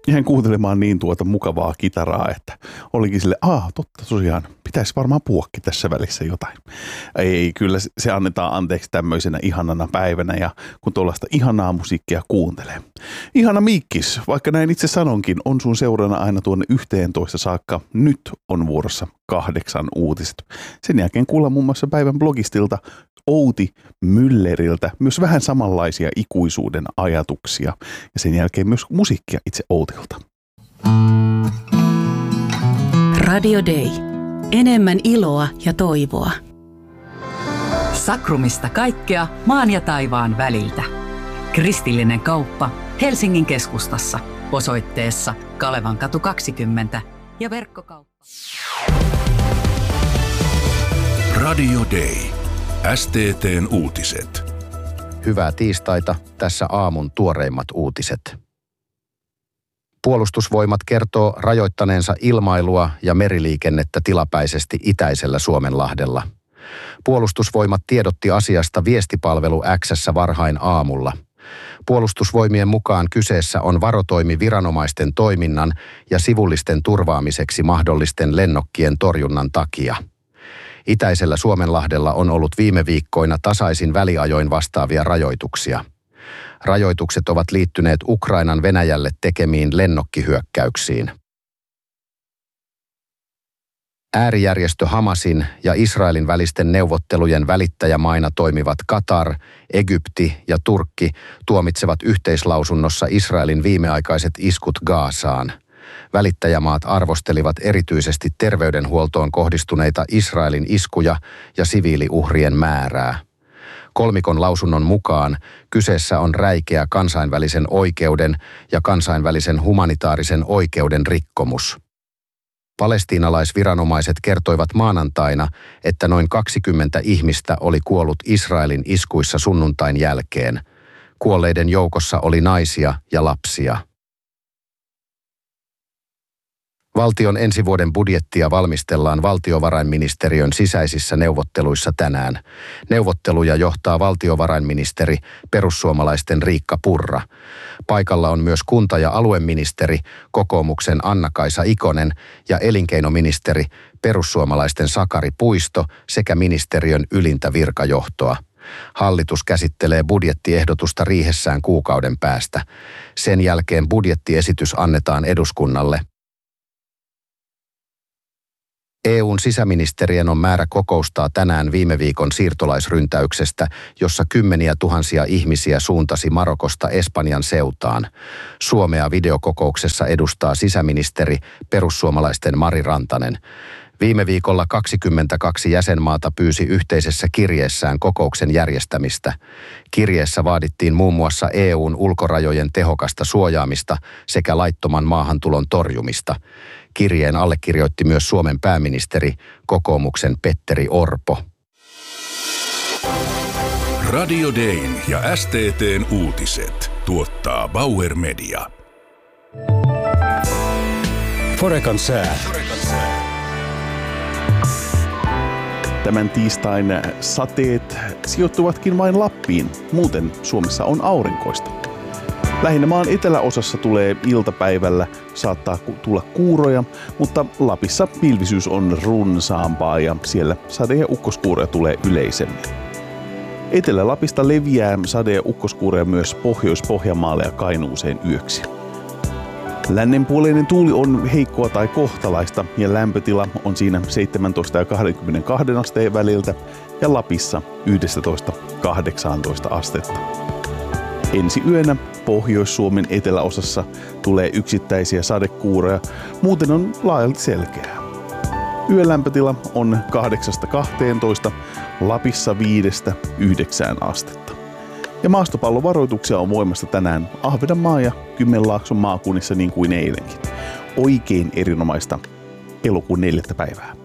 Jäin kuuntelemaan niin mukavaa kitaraa, että olikin sille, totta tosiaan, pitäisi varmaan puhuakin tässä välissä jotain. Ei, kyllä se annetaan anteeksi tämmöisenä ihanana päivänä ja kun tuollaista ihanaa musiikkia kuuntelee. Ihana Miikkis, vaikka näin itse sanonkin, on sun seurana aina tuonne 11 saakka. Nyt on vuorossa 8 uutiset. Sen jälkeen kuullaan muun muassa päivän blogistilta Outi Mülleriltä myös vähän samanlaisia ikuisuuden ajatuksia ja sen jälkeen myös musiikkia itse Outilta. Radio Day. Enemmän iloa ja toivoa. Sakrumista kaikkea maan ja taivaan väliltä. Kristillinen kauppa Helsingin keskustassa osoitteessa Kalevankatu 20 ja verkkokauppa. Radio Day. STT:n uutiset. Hyvää tiistaita, tässä aamun tuoreimmat uutiset. Puolustusvoimat kertoo rajoittaneensa ilmailua ja meriliikennettä tilapäisesti itäisellä Suomenlahdella. Puolustusvoimat tiedotti asiasta viestipalvelu X:ssä varhain aamulla. Puolustusvoimien mukaan kyseessä on varotoimi viranomaisten toiminnan ja sivullisten turvaamiseksi mahdollisten lennokkien torjunnan takia. Itäisellä Suomenlahdella on ollut viime viikkoina tasaisin väliajoin vastaavia rajoituksia. Rajoitukset ovat liittyneet Ukrainan Venäjälle tekemiin lennokkihyökkäyksiin. Äärijärjestö Hamasin ja Israelin välisten neuvottelujen välittäjämaina toimivat Katar, Egypti ja Turkki tuomitsevat yhteislausunnossa Israelin viimeaikaiset iskut Gazaan. Välittäjämaat arvostelivat erityisesti terveydenhuoltoon kohdistuneita Israelin iskuja ja siviiliuhrien määrää. Kolmikon lausunnon mukaan kyseessä on räikeä kansainvälisen oikeuden ja kansainvälisen humanitaarisen oikeuden rikkomus. Palestiinalaisviranomaiset kertoivat maanantaina, että noin 20 ihmistä oli kuollut Israelin iskuissa sunnuntain jälkeen. Kuolleiden joukossa oli naisia ja lapsia. Valtion ensi vuoden budjettia valmistellaan valtiovarainministeriön sisäisissä neuvotteluissa tänään. Neuvotteluja johtaa valtiovarainministeri, perussuomalaisten Riikka Purra. Paikalla on myös kunta- ja alueministeri, kokoomuksen Anna-Kaisa Ikonen ja elinkeinoministeri, perussuomalaisten Sakari Puisto sekä ministeriön ylintä virkajohtoa. Hallitus käsittelee budjettiehdotusta riihessään kuukauden päästä. Sen jälkeen budjettiesitys annetaan eduskunnalle. EU:n sisäministerien on määrä kokoustaa tänään viime viikon siirtolaisryntäyksestä, jossa kymmeniä tuhansia ihmisiä suuntasi Marokosta Espanjan Seutaan. Suomea videokokouksessa edustaa sisäministeri, perussuomalaisten Mari Rantanen. Viime viikolla 22 jäsenmaata pyysi yhteisessä kirjeessään kokouksen järjestämistä. Kirjeessä vaadittiin muun muassa EU:n ulkorajojen tehokasta suojaamista sekä laittoman maahantulon torjumista. Kirjeen allekirjoitti myös Suomen pääministeri, kokoomuksen Petteri Orpo. Radio Dayn ja STT:n uutiset tuottaa Bauer Media. Forekan sää. Tämän tiistain sateet sijoittuvatkin vain Lappiin, muuten Suomessa on aurinkoista. Lähinnä maan eteläosassa tulee iltapäivällä, saattaa tulla kuuroja, mutta Lapissa pilvisyys on runsaampaa ja siellä sade- ja ukkoskuuroja tulee yleisemmin. Etelä-Lapista leviää sade- ja ukkoskuuroja myös Pohjois-Pohjanmaalle ja Kainuuseen yöksi. Lännenpuoleinen tuuli on heikkoa tai kohtalaista ja lämpötila on siinä 17 ja 22 asteen väliltä ja Lapissa 11-18 astetta. Ensi yönä Pohjois-Suomen eteläosassa tulee yksittäisiä sadekuuroja, muuten on laajalti selkeää. Yön lämpötila on 8-12, Lapissa 5-9 astetta. Ja maastopallovaroituksia on voimassa tänään Ahvenanmaan ja Kymenlaakson maakunnissa niin kuin eilenkin. Oikein erinomaista elokuun 4. päivää.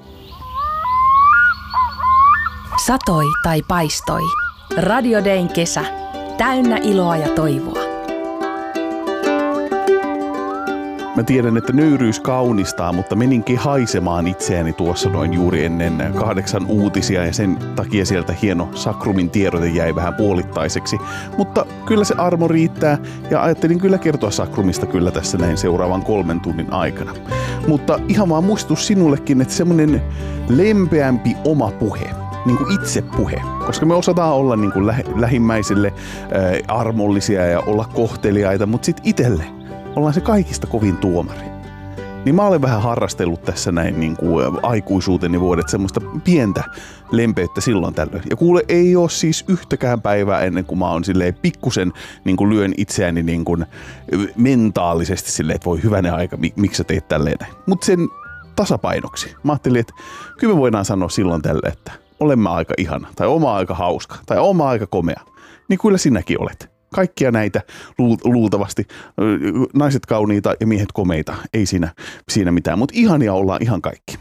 Satoi tai paistoi. Radio Dayn kesä. Täynnä iloa ja toivoa. Mä tiedän, että nöyryys kaunistaa, mutta meninkin haisemaan itseäni tuossa noin juuri ennen 8 uutisia ja sen takia sieltä hieno Sakrumin tiedote jäi vähän puolittaiseksi. Mutta kyllä se armo riittää ja ajattelin kyllä kertoa Sakrumista kyllä tässä näin seuraavan 3 tunnin aikana. Mutta ihan vaan muistutus sinullekin, että semmonen lempeämpi oma puhe. Niin kuin itsepuhe, koska me osataan olla niin kuin lähimmäisille armollisia ja olla kohteliaita, mutta sitten itselle ollaan se kaikista kovin tuomari. Niin mä olen vähän harrastellut tässä näin niin kuin aikuisuuteni vuodet semmoista pientä lempeyttä silloin tällöin. Ja kuule, ei ole siis yhtäkään päivää ennen kuin mä oon silleen pikkusen niin kuin lyön itseäni niin kuin mentaalisesti silleen, että voi hyvänen aika, miksi sä teet tälleen näin. Mutta sen tasapainoksi. Mä ajattelin, että kyllä me voidaan sanoa silloin tälle, että olemme aika ihana, tai oma aika hauska, tai oma aika komea. Niin kyllä sinäkin olet. Kaikkia näitä luultavasti, naiset kauniita ja miehet komeita, ei siinä mitään, mutta ihania ollaan ihan kaikki.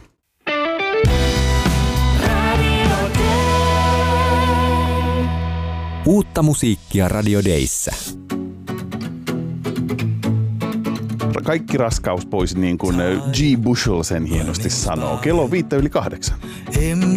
Uutta musiikkia Radio Dayssä. Kaikki raskaus pois, niin kuin G. Bushel sen hienosti sanoo. Kello 7:05.